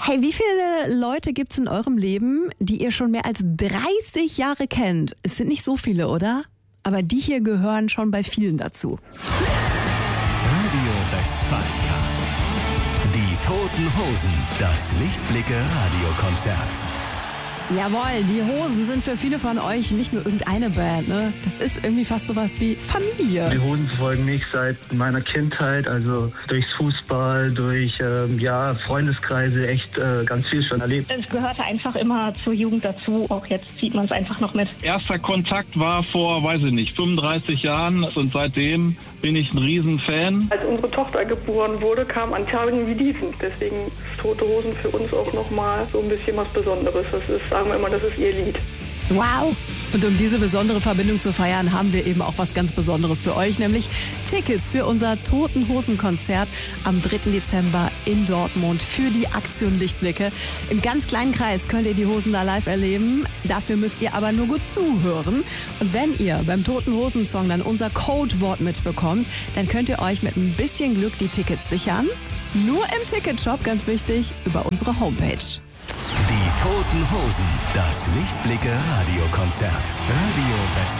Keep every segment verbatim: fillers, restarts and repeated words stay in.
Hey, wie viele Leute gibt's in eurem Leben, die ihr schon mehr als dreißig Jahre kennt? Es sind nicht so viele, oder? Aber die hier gehören schon bei vielen dazu. Radio Westfalica. Die Toten Hosen. Das Lichtblicke-Radiokonzert. Jawohl, die Hosen sind für viele von euch nicht nur irgendeine Band, ne? Das ist irgendwie fast sowas wie Familie. Die Hosen folgen mich seit meiner Kindheit, also durchs Fußball, durch ähm, ja, Freundeskreise, echt äh, ganz viel schon erlebt. Es gehörte einfach immer zur Jugend dazu, auch jetzt zieht man es einfach noch mit. Erster Kontakt war vor, weiß ich nicht, fünfunddreißig Jahren und seitdem bin ich ein Riesenfan. Als unsere Tochter geboren wurde, kam an Tagen wie diesen. Deswegen ist Tote Hosen für uns auch nochmal so ein bisschen was Besonderes. Das ist, sagen wir immer, das ist ihr Lied. Wow! Und um diese besondere Verbindung zu feiern, haben wir eben auch was ganz Besonderes für euch, nämlich Tickets für unser Toten Hosen-Konzert am dritten Dezember in Dortmund für die Aktion Lichtblicke. Im ganz kleinen Kreis könnt ihr die Hosen da live erleben. Dafür müsst ihr aber nur gut zuhören. Und wenn ihr beim Toten Hosen-Song dann unser Codewort mitbekommt, dann könnt ihr euch mit ein bisschen Glück die Tickets sichern. Nur im Ticketshop, ganz wichtig, über unsere Homepage. Die Toten Hosen. Das Lichtblicke-Radiokonzert. Radio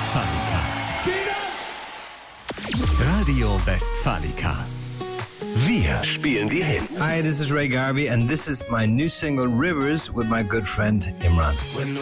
Westfalica. Radio Westfalica. Wir spielen die Hits. Hi, this is Ray Garvey and this is my new single Rivers with my good friend Imran.